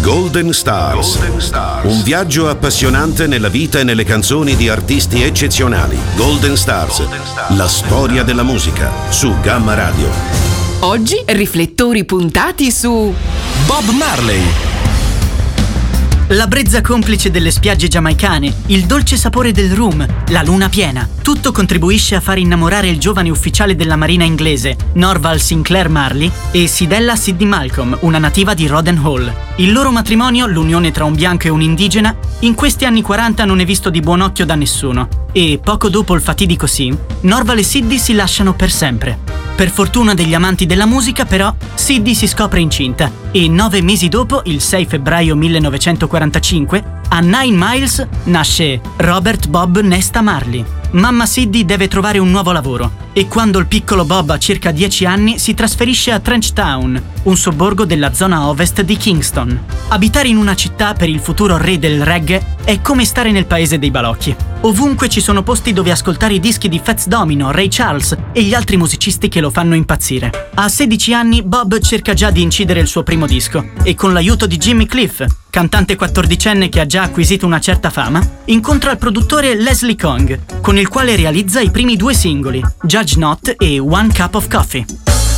Golden Stars. Un viaggio appassionante nella vita e nelle canzoni di artisti eccezionali. Golden Stars. La storia della musica su Gamma Radio. Oggi riflettori puntati su Bob Marley. La brezza complice delle spiagge giamaicane, il dolce sapore del rum, la luna piena. Tutto contribuisce a far innamorare il giovane ufficiale della marina inglese, Norval Sinclair Marley, e Sidella Sidney Malcolm, una nativa di Roden Hall. Il loro matrimonio, l'unione tra un bianco e un indigena, in questi anni 40 non è visto di buon occhio da nessuno. E poco dopo il fatidico sì, Norval e Sidney si lasciano per sempre. Per fortuna degli amanti della musica, però, Sidney si scopre incinta e 9 mesi dopo, il 6 febbraio 1945, a Nine Miles nasce Robert Bob Nesta Marley. Mamma Sidney deve trovare un nuovo lavoro e quando il piccolo Bob ha circa 10 anni si trasferisce a Trenchtown, un sobborgo della zona ovest di Kingston. Abitare in una città per il futuro re del reggae è come stare nel paese dei balocchi. Ovunque ci sono posti dove ascoltare i dischi di Fats Domino, Ray Charles e gli altri musicisti che lo fanno impazzire. A 16 anni Bob cerca già di incidere il suo primo disco e con l'aiuto di Jimmy Cliff, cantante 14enne che ha già acquisito una certa fama, incontra il produttore Leslie Kong, con il quale realizza i primi 2 singoli, Judge Not e One Cup of Coffee.